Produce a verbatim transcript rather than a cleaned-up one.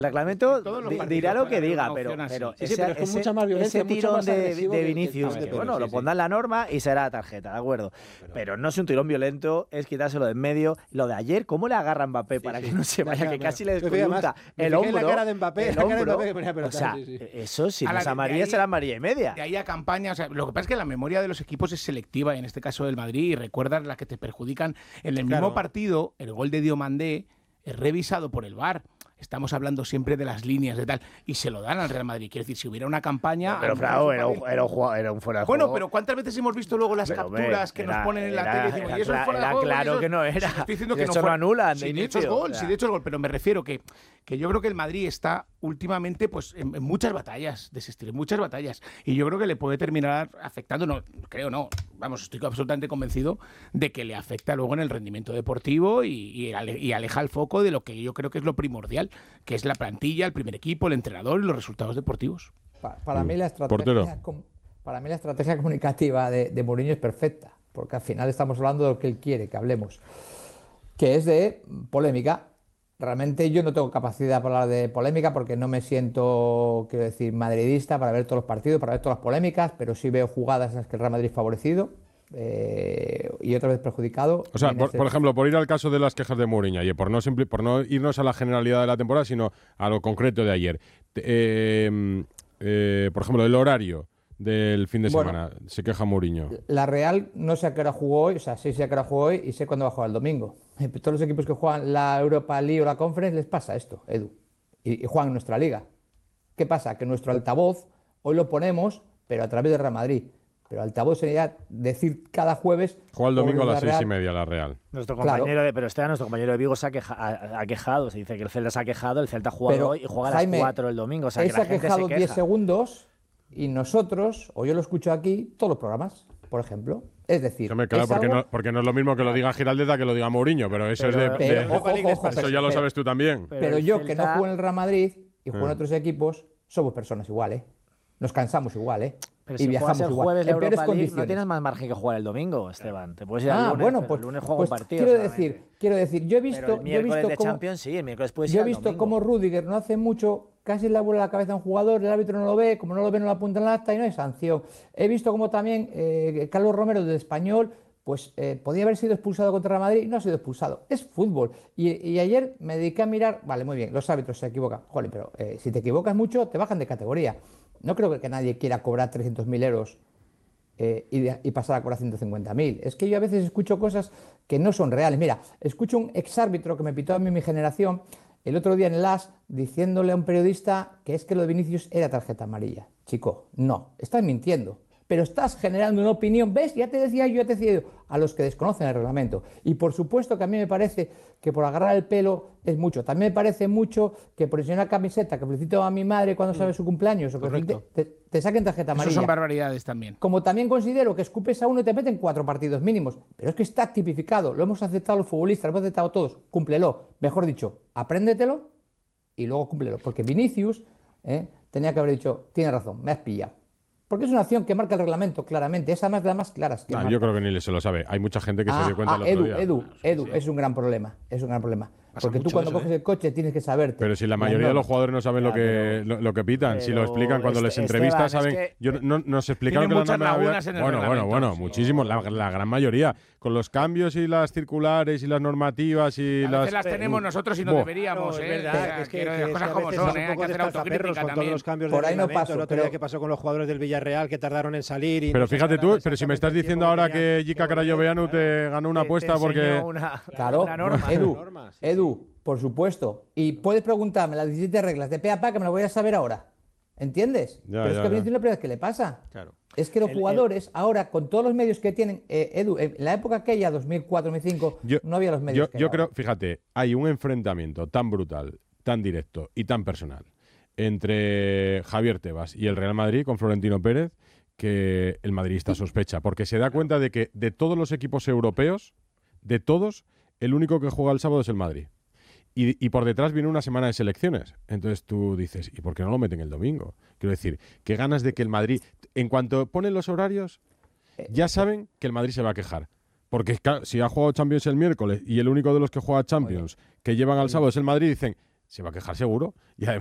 El reglamento dirá lo que diga, pero, pero, sí, ese, sí, pero es con ese, mucha más violencia, ese mucho tirón más de, agresivo de que- Vinicius, que- que, pero bueno, sí, lo sí. pondrá en la norma y será tarjeta, ¿de acuerdo? Pero, pero no es un tirón violento, es quitárselo de en medio. Lo de ayer, ¿cómo le agarra a Mbappé Sí, para sí. que no se Ya, vaya, ya, que pero- casi le Yo fíjate, descoyunta además, me el fijé en hombro? la cara de Mbappé, el la cara de hombro. Mbappé que ponía pelota, O sea, sí, sí. eso, si A no la es de- de amarilla, ahí- será amarilla y media. De ahí a campaña, o sea, lo que pasa es que la memoria de los equipos es selectiva, y en este caso del Madrid, y recuerdas las que te perjudican. En el Claro. mismo partido, el gol de Diomandé es revisado por el V A R. Estamos hablando siempre de las líneas de tal, y se lo dan al Real Madrid. Quiero decir, si hubiera una campaña... Pero, a lo mejor Frau, eso era un, también- era un juego- era un fuera de Bueno, juego. pero ¿cuántas veces hemos visto luego las Pero, hombre, capturas que era- nos ponen en la era- tele y decimos, era y eso es cla- fuera de era juego? claro y eso- que no era. Sí, estoy diciendo Si que no eso fue- lo anulan de Sí, de hecho es inicio, gol, o sea. sí, de hecho es gol, pero me refiero que, que yo creo que el Madrid está últimamente pues en, en muchas batallas de ese estilo, en muchas batallas. Y yo creo que le puede terminar afectando, no, creo no, vamos, estoy absolutamente convencido de que le afecta luego en el rendimiento deportivo y, y, ale- y aleja el foco de lo que yo creo que es lo primordial, que es la plantilla, el primer equipo, el entrenador y los resultados deportivos. Pa- Para mí la Portero. estrategia, com- para mí la estrategia comunicativa de, de Mourinho es perfecta, porque al final estamos hablando de lo que él quiere que hablemos, que es de polémica. Realmente yo no tengo capacidad para hablar de polémica porque no me siento, quiero decir, madridista para ver todos los partidos, para ver todas las polémicas, pero sí veo jugadas en las que el Real Madrid es favorecido eh, y otra vez perjudicado. O sea, Viene por, este- por ejemplo, por ir al caso de las quejas de Mourinho ayer, por no, simpli- por no irnos a la generalidad de la temporada, sino a lo concreto de ayer. Te- eh, eh, por ejemplo, el horario del fin de Bueno. semana, se queja Mourinho. La Real no sé a qué hora jugó hoy, o sea, sí sé a qué hora jugó hoy y sé cuándo va a jugar el domingo. Eh, Todos los equipos que juegan la Europa League o la Conference les pasa esto, Edu, y, y juegan en nuestra liga. ¿Qué pasa? Que nuestro altavoz hoy lo ponemos, pero a través de Real Madrid. Pero altavoz sería decir cada jueves... Juega el domingo a por las la seis y Real. media la Real. Nuestro Claro. compañero de, pero este nuestro compañero de Vigo se ha, queja- ha- ha quejado, se dice que el Celta se ha quejado, el Celta ha jugado Pero, hoy y juega a Jaime, las cuatro el domingo, o sea Él que se la ha gente quejado se diez queja. segundos y nosotros, o yo lo escucho aquí, todos los programas, por ejemplo. Es decir, Hombre, claro, es porque, algo- no, porque no es lo mismo que lo diga Giraldez a que lo diga Mourinho, pero eso Pero- es de... pero, de- ojo, ojo, ojo, eso ya lo pero- sabes tú también. Pero Pero el yo, que no Celta- juego en el Real Madrid y juego en Mm. otros equipos, somos personas igual, ¿eh? Nos cansamos igual, ¿eh? Pero y si viajamos juegas el igual. jueves la en peores Europa League, no condiciones. tienes más margen que jugar el domingo, Esteban. Te puedes ir al Ah, lunes, bueno, pero pues, el lunes juego pues un partido. quiero solamente. decir, quiero decir, yo he visto, Pero el yo he miércoles visto de cómo, Champions sí, el miércoles puedes ir yo he al visto domingo. cómo Rudiger no hace mucho, casi le vuela la cabeza a un jugador, el árbitro no lo ve, como no lo ve no lo apunta en la acta y no hay sanción. He visto como también eh, Carlos Romero del Español, pues eh, podía haber sido expulsado contra Real Madrid y no ha sido expulsado. Es fútbol. Y, y ayer me dediqué a mirar, vale, muy bien, los árbitros se equivocan. Joder, pero eh, si te equivocas mucho, te bajan de categoría. No creo que nadie quiera cobrar trescientos mil euros eh, y, de- y pasar a cobrar ciento cincuenta mil. Es que yo a veces escucho cosas que no son reales. Mira, escucho un exárbitro que me pitó a mí mi generación el otro día en el A S diciéndole a un periodista que es que lo de Vinicius era tarjeta amarilla. Chico, no, estás mintiendo. Pero estás generando una opinión, ¿ves? Ya te decía yo, ya te decía yo, a los que desconocen el reglamento. Y por supuesto que a mí me parece que por agarrar el pelo es mucho. También me parece mucho que por enseñar una camiseta que felicito a mi madre cuando sabe su cumpleaños o que Correcto. te, te saquen tarjeta Eso amarilla. son barbaridades también. Como también considero que escupes a uno y te meten cuatro partidos mínimos. Pero es que está tipificado, lo hemos aceptado los futbolistas, lo hemos aceptado todos. Cúmplelo. Mejor dicho, apréndetelo y luego cúmplelo. Porque Vinicius eh, tenía que haber dicho, tienes razón, me has pillado. Porque es una acción que marca el reglamento claramente. Esa más de las más claras. Que Ah, marca. yo creo que ni se lo sabe. Hay mucha gente que se Ah, dio cuenta ah, el otro Edu, día. Edu, Edu, es un gran problema. Es un gran problema. Pasa Porque tú mucho cuando eso, coges ¿eh? el coche tienes que saberte. Pero si la mayoría de los jugadores no saben Ya, lo que pero- lo, lo que pitan, si lo pero explican cuando les este- entrevistas, Esteban, saben. es que- yo no, nos explicaron Tienen que la muchas norma había- lagunas en el Bueno, bueno, reglamento, bueno, sí. muchísimos, la, la gran mayoría. Con los cambios y las circulares y las normativas y A las. veces las tenemos nosotros y no Buah. deberíamos, No, ¿eh? es verdad, O sea, que es que, quiero que decir, es cosas que a como veces son, es un ¿eh? Hay que poco hacer desplazaperros autocrítica con todos también. los cambios Por del ahí no reglamento. paso, El otro pero- día que pasó con los jugadores del Villarreal que tardaron en salir. Y Pero no se fíjate aclaraba tú, pero si me estás exactamente el diciendo tiempo ahora que que tenían Jica volver. Carayoveanu te ganó una Te- te apuesta porque. enseñó una, Claro, una norma. Edu, Norma, sí, Edu, por supuesto. Y puedes preguntarme las diecisiete reglas de pe a pa que me las voy a saber ahora. ¿Entiendes? Ya, Pero es ya, que a ya. Vinicius es la primera vez que le pasa. Claro. Es que los El- jugadores, ahora, con todos los medios que tienen, eh, Edu, en la época aquella, dos mil cuatro, dos mil cinco, Yo- no había los medios Yo, que yo hay creo, ahora. fíjate, hay un enfrentamiento tan brutal, tan directo y tan personal entre Javier Tebas y el Real Madrid con Florentino Pérez que el madridista sospecha, porque se da cuenta de que de todos los equipos europeos, de todos, el único que juega el sábado es el Madrid. Y, y por detrás viene una semana de selecciones. Entonces tú dices, ¿y por qué no lo meten el domingo? Quiero decir, qué ganas de que el Madrid, en cuanto ponen los horarios, ya saben que el Madrid se va a quejar. Porque claro, si ha jugado Champions el miércoles y el único de los que juega Champions que llevan al sábado es el Madrid, dicen, Se va a quejar seguro. Y además